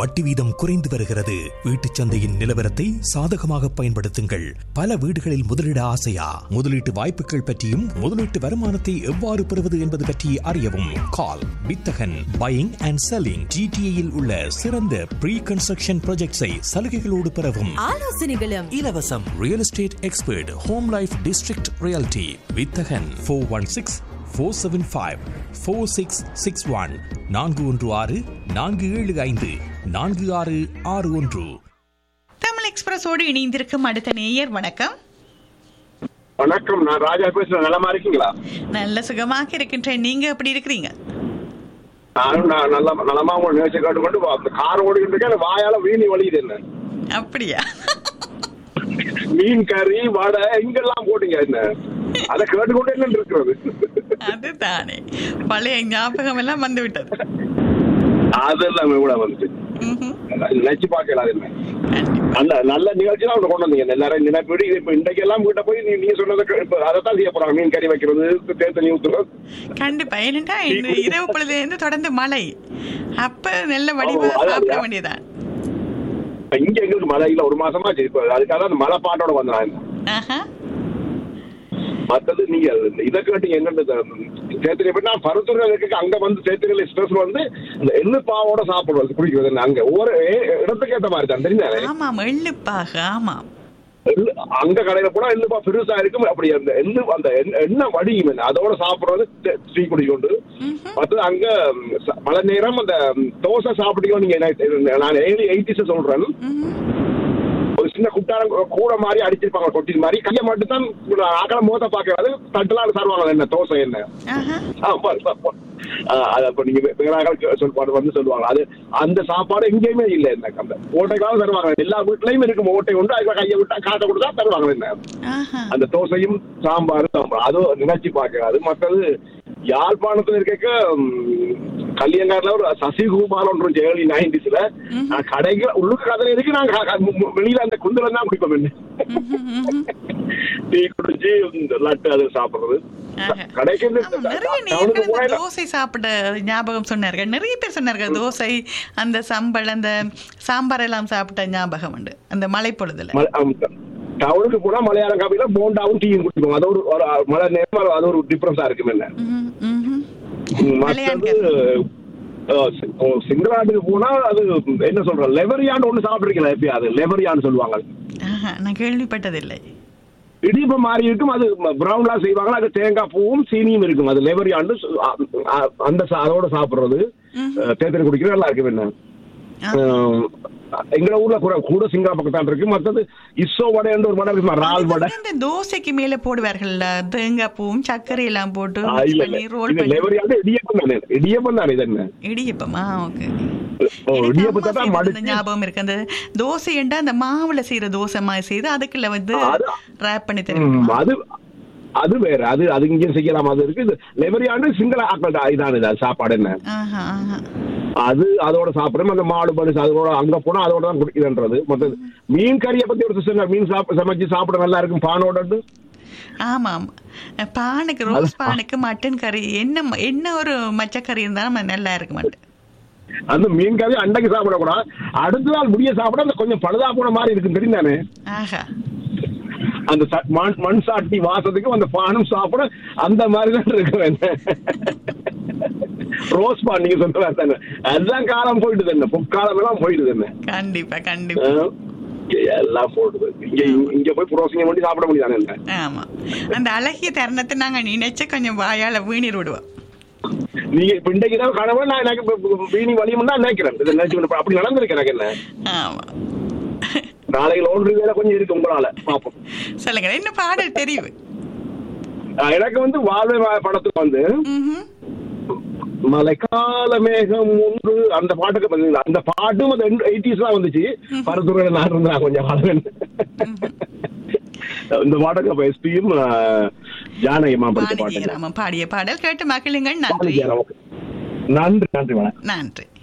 வட்டி வீதம் குறைந்து வருகிறது. வீட்டுச் சந்தையின் நிலவரத்தை சாதகமாக பயன்படுத்துங்கள். பல வீடுகளில் முதலீட ஆசையா? முதலீட்டு வாய்ப்புகள் பற்றியும் முதலீட்டு வருமானத்தை எவ்வாறு பெறுவது என்பது பற்றி அறியவும். கால் வித்தகன் பையிங் அண்ட் செல்லிங். ஜிடிஏயில் உள்ள சிறந்த ப்ரீ கன்ஸ்ட்ரக்ஷன் ப்ராஜெக்ட்ஸை சலுகைகளோடு பெறவும். ஆலோசனைகளும் இலவசம். Real estate expert home life district reality வித்தகன் 416-475-4661 416-475-4661. தமிழ் எக்ஸ்பிரஸோடு இணைந்திருக்கும் அடுத்த நேயர். வணக்கம். வணக்கம், நான் ராஜா பேசுறேன். நலமா இருக்கீங்களா? நல்ல சுகமாக இருக்கின்றேன். நீங்க எப்படி இருக்கிறீங்க? நானும் நலமா உங்க நிகழ்ச்சி கேட்டுக்கொண்டு கார் ஓடிக்கிட்டு இருக்கேன். வாயால வீணி வலியுது. என்ன அப்படியா? மீன் கறி வடை இங்கெல்லாம் போட்டீங்க. என்ன அதை கேட்டுக்கொண்டு என்ன இருக்கிறது? அதுதானே பழைய ஞாபகம் எல்லாம் வந்து விட்டது. அதெல்லாம் கூட வந்துச்சு. நினைச்சு பார்க்கலாம். என்ன அந்த நல்ல நிகழ்ச்சி தான் கொண்டு வந்தீங்க. எல்லாரும் நினைப்பீடு இப்ப இன்றைக்கு எல்லாம் வீட்டை போய் நீங்க சொன்னதை அதைத்தான் செய்ய போறாங்க. மீன் கறி வைக்கிறது, தேர்தல் ஊத்துறது. கண்டிப்பா. ஏன்னா இந்த இரவு பொழுதுல இருந்து தொடர்ந்து மழை. அப்ப நல்ல வடிவா சாப்பிட வேண்டியதான். இங்க எங்களுக்கு மழை இல்ல, ஒரு மாசமா அதுக்காக அந்த மழை பாட்டோட வந்தான். மற்றது நீங்க இதை கேட்டீங்க என்னன்னு சேர்த்து நான் பருத்தூர் இருக்க அங்க வந்து சேர்த்து எக்ஸ்பிரஸ் வந்து இந்த எள்ளு பாவோட சாப்பிடுவது குடிக்கிறது. அங்க ஒரு இடத்துக்கு ஏற்ற மாதிரி தான் தெரியுங்க. அங்க கடையில போனா எள்ளுப்பா பெருசா இருக்கும். அப்படி அந்த எள்ளு அந்த எண்ணெய் வடியும் அதோட சாப்பிடுறது டீ குடிக்கொண்டு. மற்றது அங்க பல நேரம் அந்த தோசை சாப்பிட்டீங்க. நீங்க நான் 80s சொல்றேன். ஒரு சின்ன குட்டாரம் கூட மாதிரி அடிச்சிருப்பாங்க, கொட்டில் மாதிரி. கையை மட்டும் தான் ஆக்கள மோத பாக்காது. தட்டுலாம் தருவாங்க என்ன தோசை என்ன. நீங்க வந்து சொல்லுவாங்க அது அந்த சாப்பாடு எங்கேயுமே இல்லை. என்ன அந்த ஓட்டைக்காக தருவாங்க. எல்லா வீட்லயும் இருக்கும் ஓட்டை உண்டு. அதுக்கு கையை விட்டா காட்டை கொடுத்தா தருவாங்க. என்ன அந்த தோசையும் சாம்பார் அதுவும் நினைச்சு பார்க்காது. மற்றது யாழ்ப்பாணத்துல இருக்க கல்யாணக்காரில ஒரு சசிகுமார் ஒன்று 90s கடைக்கு உள்ளுக்கு கதை இருக்கு. நாங்க வெளியில அந்த குந்தல தான் குடிப்போம். என்ன டீ குடிச்சு லட்டு அது சாப்பிடுறது. கடைக்கு தோசை சாப்பிட ஞாபகம் சொன்னார்கள். நிறைய பேர் சொன்னார்கள் தோசை அந்த சம்பல் அந்த சாம்பார் எல்லாம் சாப்பிட்ட ஞாபகம் உண்டு அந்த மழை பொழுதுல. டவுனுக்கு போனா மலையாளம் காப்பில போண்டாவும் டீயும் குடிப்போம். அது ஒரு மழை நேரம் அது ஒரு டிஃபரன்ஸா இருக்கும். என்ன சிங்கராட்டுக்கு போனா அது என்ன சொல்ற லெவரியான்னு ஒண்ணு சாப்பிட்டுருக்கீங்களா? எப்பயாவது லெவரியான்னு சொல்லுவாங்க. நான் கேள்விப்பட்டதில்லை. இடிப்பு மாறி இருக்கும். அது பிரவுன்லா செய்வாங்க. அது தேங்காய் பூவும் சீனியும் இருக்கும். அது லெவரியான்னு அந்த அதோட சாப்பிடுறது தேர்தல் குடிக்கிறது நல்லா இருக்கும். என்ன எங்க ஊர்ல கூட சிங்கா பக்கத்தான் இருக்கு. மற்றது இசோ வடை என்ற ஒரு வடை இருக்கு. ரால் வடை தோசைக்கு மேல போடுவார்கள். தேங்காய் பூவும் சர்க்கரை எல்லாம் போட்டு இடியப்பம் தானே. இடியப்பம் தானே. இது என்ன இடியப்பமா? ஞாபகம் இருக்கு. அந்த தோசை என்றா அந்த மாவுல செய்யற தோசை மாதிரி செய்து அதுக்குள்ள வந்து ரேப் பண்ணி தருவோம். அது வேற. அது இங்கே செய்யலாம். அது இருக்கு. லெவரியாண்டு சிங்கள ஆக்கள் இதான சாப்பாடு. என்ன அது அதோட சாப்பிடுறோம். அந்த மாடு பரிசு அதோட அங்க போனா அதோட தான் குடிக்குதுன்றது. மற்றது மீன் கறியை பத்தி ஒரு சிஸ்டம். மீன் சமைச்சு சாப்பிட நல்லா இருக்கும் பானோட. ஆமா பானுக்கு ரோஸ் பானுக்கு மட்டன் கறி என்ன ஒரு மச்சக்கறி இருந்தாலும் நல்லா இருக்க மாட்டேன். அந்த மீன் கறி அன்றைக்கு சாப்பிடக்கூடாது. அடுத்த நாள் முடிய சாப்பிட அந்த கொஞ்சம் பழுதா போன மாதிரி இருக்கு தெரியுதானே. அந்த மண் சாட்டி வாசத்துக்கு அந்த பானும் சாப்பிட அந்த மாதிரிதான் இருக்கு. ரோஸ் பான் நீங்க சொன்ன தானே. அதுதான் காலம் போயிட்டு தானே. பொற்காலம் எல்லாம் போயிட்டு தானே. கண்டிப்பா கண்டிப்பா எல்லாம் போடுது. இங்க போய் புரோசிங்க பண்ணி சாப்பிட முடியாது. ஆமா அந்த அழகிய தருணத்தை நாங்க நினைச்சு கொஞ்சம் வாயால வீணீர் விடுவோம். நீங்க இப்ப இன்றைக்கு தான் கனவு நான் எனக்கு வீணி வலியும் தான் நினைக்கிறேன். அப்படி நடந்திருக்கு எனக்கு. என்ன ஆமா நாளைக்கு லோன் வேலை கொஞ்சம் இருக்கு. உங்களால பாப்போம். சொல்லுங்க என்ன பாடல் தெரியுது? எனக்கு வந்து வாழ்வை படத்துக்கு வந்து மழைக்கால மேகம் ஒன்று அந்த பாட்டுக்கு பார்த்தீங்களா? அந்த பாட்டும் அந்த 80s தான் வந்துச்சு. பரத்துறை நான் இருந்தா கொஞ்சம் காலம். இந்த பாட்டுக்கு அப்ப எஸ்பியும் ஜானகிமா பாடிய பாடல் கேட்டு மக்களுங்கள். நன்றி நன்றி நன்றி. நன்றி.